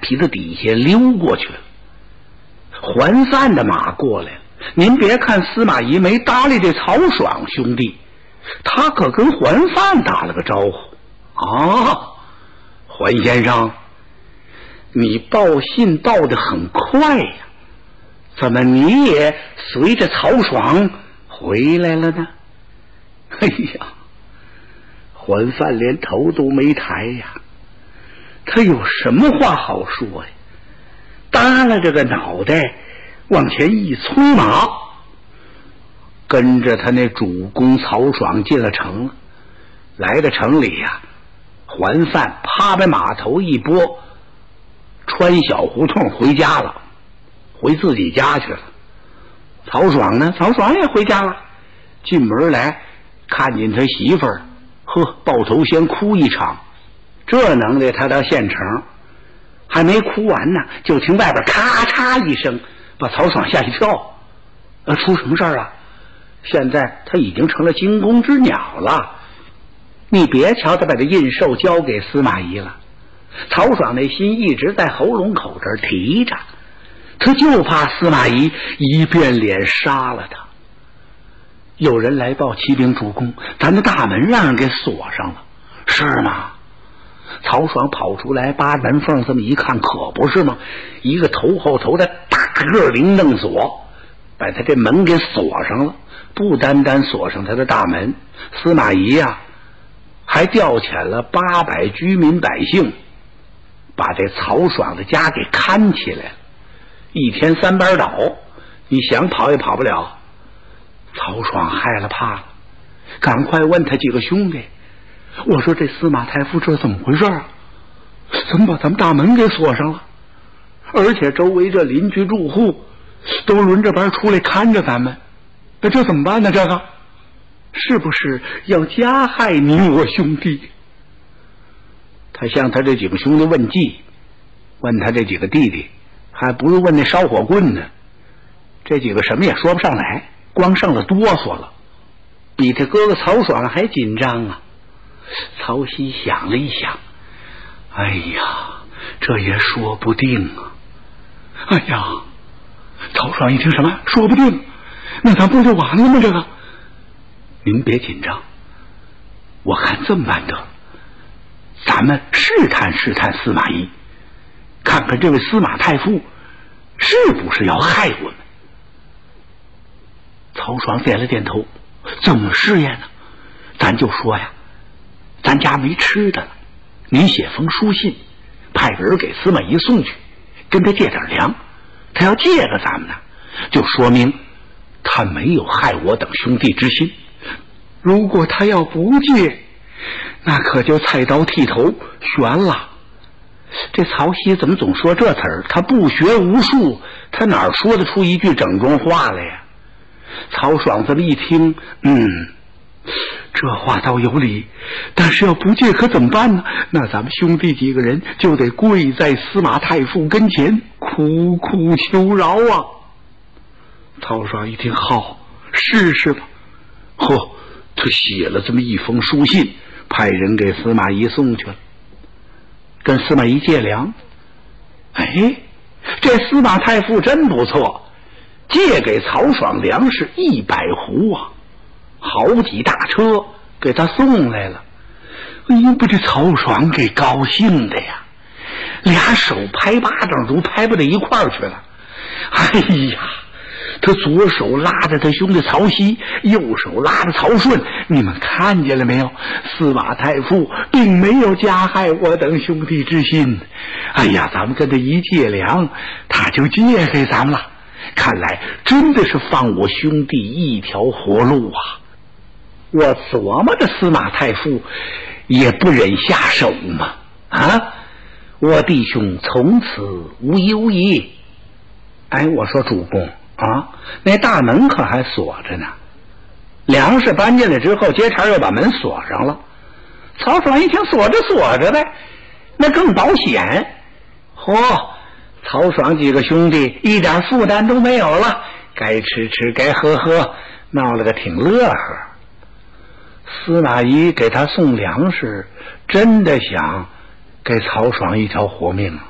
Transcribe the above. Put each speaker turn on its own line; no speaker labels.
蹄子底下溜过去了。还饭的马过来了，您别看司马懿没搭理这曹爽兄弟，他可跟还饭打了个招呼。啊，还先生，你报信报得很快呀，怎么你也随着曹爽回来了呢？哎呀，还饭连头都没抬呀，他有什么话好说呀？耷拉着个脑袋往前一催马，跟着他那主公曹爽进了城了。来到城里呀，还饭趴在码头一拨，穿小胡同回家了，回自己家去了。曹爽呢，曹爽也回家了，进门来看见他媳妇儿，呵，抱头先哭一场。这能耐他到县城还没哭完呢，就听外边咔嚓一声，把曹爽吓一跳。出什么事儿啊？现在他已经成了惊弓之鸟了。你别瞧他把这印绶交给司马懿了，曹爽那心一直在喉咙口这儿提着，他就怕司马懿一变脸杀了他。有人来报启禀主公，咱的大门让人给锁上了。是吗？曹爽跑出来扒门缝这么一看，可不是吗？一个头后头的大个灵镫锁把他这门给锁上了。不单单锁上他的大门，司马懿呀还调遣了800居民百姓，把这曹爽的家给看起来了。一天3班倒，你想跑也跑不了。曹爽害了怕了，赶快问他几个兄弟，我说这司马太傅这怎么回事啊？怎么把咱们大门给锁上了？而且周围这邻居住户都轮着班出来看着咱们，那这怎么办呢？这个是不是要加害你我兄弟？他向他这几个兄弟问计，问他这几个弟弟，还不如问那烧火棍呢。这几个什么也说不上来，光剩了哆嗦了，比他哥哥曹爽还紧张啊。曹丕想了一想，哎呀，这也说不定啊。哎呀，曹爽一听什么说不定，那咱不就完了吗？这个您别紧张，我看这么办得了，咱们试探试探司马懿，看看这位司马太傅是不是要害我们。曹爽点了点头，怎么试验呢？咱就说呀，咱家没吃的了，您写封书信，派人给司马懿送去，跟他借点粮。他要借了咱们呢，就说明他没有害我等兄弟之心。如果他要不借，那可就菜刀剃头，悬了。这曹丕怎么总说这词儿？他不学无术，他哪说得出一句整中话来呀？曹爽这么一听，这话倒有理，但是要不借可怎么办呢？那咱们兄弟几个人就得跪在司马太傅跟前苦苦求饶啊。曹爽一听，好，试试吧。他写了这么一封书信，派人给司马懿送去了，跟司马懿借粮。这司马太傅真不错，借给曹爽粮食100斛啊，好几大车给他送来了。把这曹爽给高兴的呀，俩手拍巴掌都拍不到一块儿去了。他左手拉着他兄弟曹丕，右手拉着曹顺，你们看见了没有？司马太傅并没有加害我等兄弟之心。咱们跟他一借粮，他就借给咱们了。看来真的是放我兄弟一条活路啊！我琢磨着司马太傅也不忍下手嘛。我弟兄从此无忧矣。我说主公啊，那大门可还锁着呢，粮食搬进来之后，接茬又把门锁上了。曹爽一听，锁着呗，那更保险。曹爽几个兄弟一点负担都没有了，该吃吃该喝喝，闹了个挺乐呵。司马懿给他送粮食，真的想给曹爽一条活命。